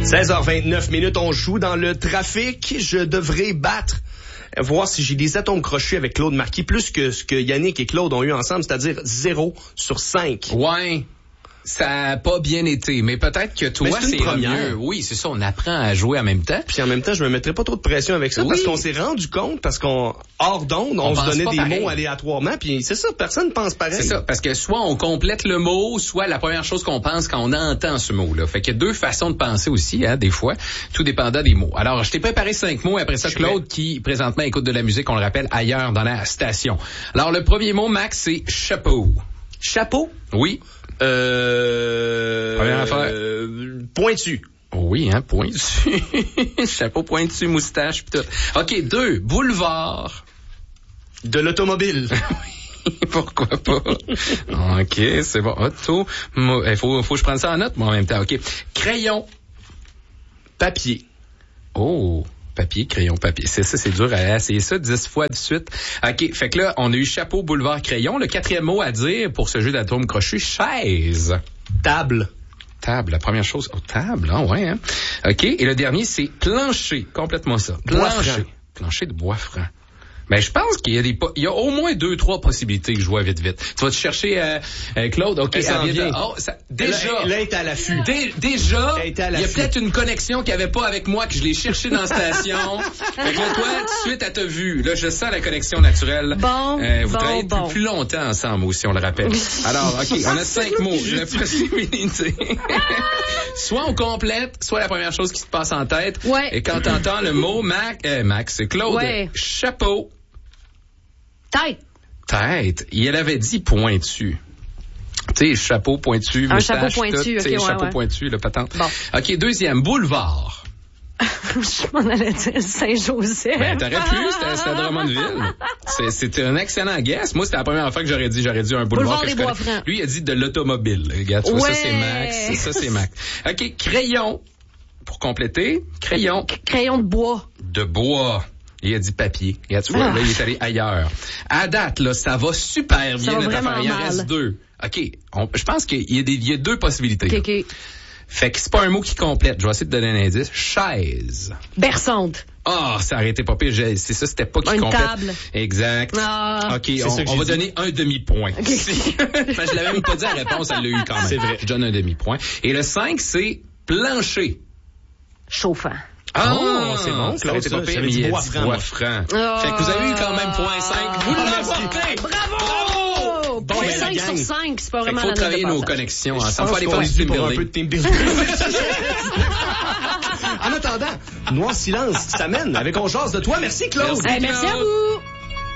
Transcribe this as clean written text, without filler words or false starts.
16h29, on joue dans le trafic. Je devrais voir si j'ai des atomes crochus avec Claude Marquis, plus que ce que Yannick et Claude ont eu ensemble, c'est-à-dire 0 sur 5. Ouais. Ça a pas bien été, mais peut-être que toi, c'est mieux. Oui, c'est ça, on apprend à jouer en même temps. Puis en même temps, je me mettrais pas trop de pression avec ça, parce qu'on s'est rendu compte, parce qu'on, hors d'onde, on se donnait des mots aléatoirement, puis c'est ça, personne pense pareil. C'est ça, parce que soit on complète le mot, soit la première chose qu'on pense quand on entend ce mot-là. Fait qu'il y a deux façons de penser aussi, des fois, tout dépendant des mots. Alors, je t'ai préparé 5 mots, après ça, Claude, qui présentement écoute de la musique, on le rappelle, ailleurs dans la station. Alors, le premier mot, Max, c'est chapeau. Chapeau? Oui. Première affaire. Pointu. Oui, pointu. Chapeau pointu, moustache, pis tout. OK, 2, boulevard. De l'automobile. Pourquoi pas? OK, c'est bon. Auto. Il faut que je prenne ça en note, moi, en même temps. OK. Crayon. Papier. Oh. Papier, crayon, papier. C'est dur à essayer ça 10 fois de suite. OK, fait que là, on a eu chapeau, boulevard, crayon. Le 4e mot à dire pour ce jeu d'atomes crochus, chaise. Table. Table, la première chose. Oh, table, ouais, OK, et le dernier, c'est plancher. Complètement ça. Plancher. Plancher de bois franc. Ben, je pense qu'il y a il y a au moins 2-3 possibilités que je vois vite. Tu vas te chercher, Claude? OK, ça vient. Déjà. Là, est à l'affût. Déjà, il y a peut-être une connexion qu'il n'y avait pas avec moi, que je l'ai cherché dans la station. Fait que là, toi, tout de suite, elle t'a vu. Là, je sens la connexion naturelle. Vous travaillez plus longtemps ensemble aussi, on le rappelle. Alors, OK, on a 5 mots. La possibilité. Soit on complète, soit la première chose qui se passe en tête. Ouais. Et quand t'entends le mot Max, c'est Claude. Ouais. Chapeau. Tête. Et elle avait dit pointu. Tu sais, chapeau pointu, moustache. Un chapeau pointu, OK, chapeau pointu, le patente. Bon. OK, 2e, boulevard. Je m'en allais dire Saint-Joseph. Ben, t'aurais pu, c'était à Drummondville. C'était un excellent guess. Moi, c'était la première fois que j'aurais dit un boulevard que je connais. Lui, il a dit de l'automobile. Regarde, tu vois, ça, c'est Max. Ça, c'est Max. OK, crayon. Pour compléter, crayon. Crayon de bois. De bois. Il a dit papier. Regarde, tu vois, là, il est allé ailleurs. À date, là, ça va super bien, notre affaire. Il en reste 2. OK. Je pense qu'il y a 2 possibilités. OK. Fait que c'est pas un mot qui complète. Je vais essayer de donner un indice. Chaise. Berçante. Ça aurait été pas pire. C'est ça, c'était pas qui complète. Une table. Exact. OK, on va donner un demi-point. Okay. Je l'avais même pas dit la réponse, elle l'a eu quand même. C'est vrai. Je donne un demi-point. Et le 5, c'est plancher. Chauffant. C'est bon. Claude, c'est pas pire, mais il a dit bois franc. Fait que vous avez eu quand même 0.5. Vous l'avez. Bravo! Bon, 5 sur 5, c'est pas vraiment la note de passage. Il faut travailler nos connexions ensemble. Faut aller faire du team building. En attendant, Noir Silence s'amène avec On jase de toi. Merci, Claude. Merci à vous.